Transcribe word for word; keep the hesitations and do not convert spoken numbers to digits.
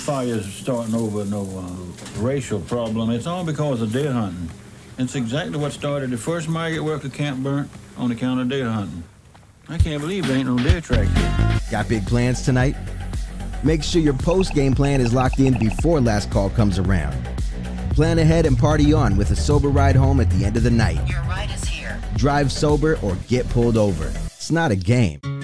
fires starting over no uh, racial problem. It's all because of deer hunting. It's exactly what started the first migrant worker camp burnt on account of deer hunting. I can't believe there ain't no deer track here. Got big plans tonight? Make sure your post-game plan is locked in before last call comes around. Plan ahead and party on with a sober ride home at the end of the night. Your ride is here. Drive sober or get pulled over. It's not a game.